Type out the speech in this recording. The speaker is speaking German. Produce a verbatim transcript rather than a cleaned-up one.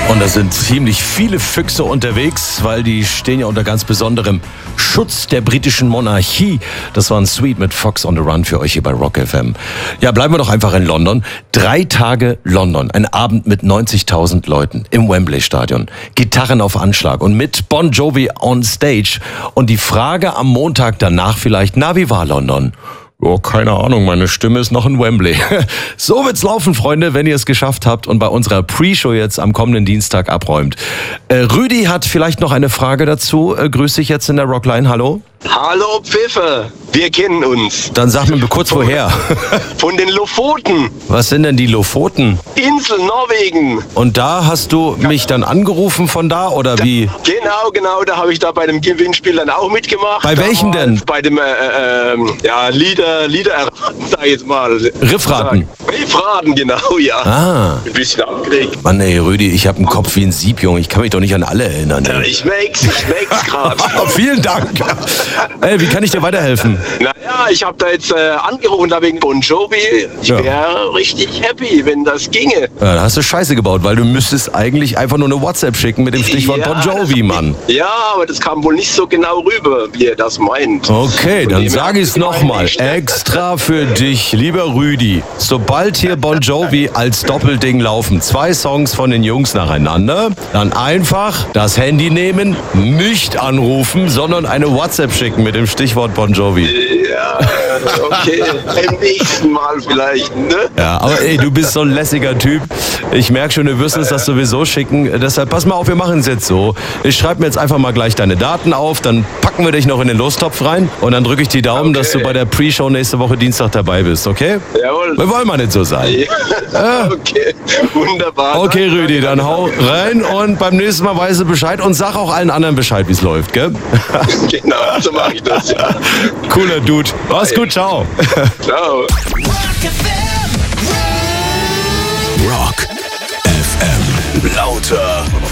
Und da sind ziemlich viele Füchse unterwegs, weil die stehen ja unter ganz besonderem Schutz der britischen Monarchie. Das war ein Sweet mit Fox on the Run für euch hier bei Rock F M. Ja, bleiben wir doch einfach in London. Drei Tage London, ein Abend mit neunzigtausend Leuten im Wembley-Stadion. Gitarren auf Anschlag und mit Bon Jovi on Stage. Und die Frage am Montag danach vielleicht, na, wie war London? Oh, keine Ahnung, meine Stimme ist noch in Wembley. So wird's laufen, Freunde, wenn ihr es geschafft habt und bei unserer Pre-Show jetzt am kommenden Dienstag abräumt. Äh, Rüdi hat vielleicht noch eine Frage dazu. Äh, grüß dich jetzt in der Rockline, hallo. Hallo Pfiffe, wir kennen uns. Dann sag mir kurz woher. Von den Lofoten. Was sind denn die Lofoten? Insel Norwegen. Und da hast du mich dann angerufen von da oder wie? Genau, genau, da habe ich da bei dem Gewinnspiel dann auch mitgemacht. Bei welchem denn? Bei dem, äh, äh, ja, Lieder, Lieder erraten, sag ich jetzt mal. Riffraten. Riffraten, genau, ja. Ah. Ein bisschen angeregt. Mann ey, Rüdi, ich habe einen Kopf wie ein Sieb, Junge. Ich kann mich doch nicht an alle erinnern. Ja, ich merk's, ich merk's gerade. Vielen Dank. Ey, wie kann ich dir weiterhelfen? Naja, ich habe da jetzt äh, angerufen, da wegen Bon Jovi. Ich wäre ja. richtig happy, wenn das ginge. Ja, da hast du Scheiße gebaut, weil du müsstest eigentlich einfach nur eine WhatsApp schicken mit dem Stichwort ja, Bon Jovi, Mann. Ja, aber das kam wohl nicht so genau rüber, wie er das meint. Okay, dann sage ich es nochmal. Extra für dich, lieber Rüdi. Sobald hier Bon Jovi als Doppelding laufen, zwei Songs von den Jungs nacheinander, dann einfach das Handy nehmen, nicht anrufen, sondern eine WhatsApp schicken mit dem Stichwort Bon Jovi. Ja, okay. Beim nächsten Mal vielleicht, ne? Ja, aber ey, du bist so ein lässiger Typ. Ich merke schon, du wirst uns das sowieso schicken. Deshalb, pass mal auf, wir machen es jetzt so. Ich schreibe mir jetzt einfach mal gleich deine Daten auf, dann packen wir dich noch in den Lostopf rein und dann drücke ich die Daumen, okay, dass du bei der Pre-Show nächste Woche Dienstag dabei bist, okay? Jawohl. Wir wollen mal nicht so sein. Ja. Okay, wunderbar. Okay, Rüdi, dann hau rein und beim nächsten Mal weißt du Bescheid und sag auch allen anderen Bescheid, wie es läuft, gell? Genau, so mache ich das, ja. Cooler Dude. Mach's gut, ciao. Ciao. Rock F M. Lauter.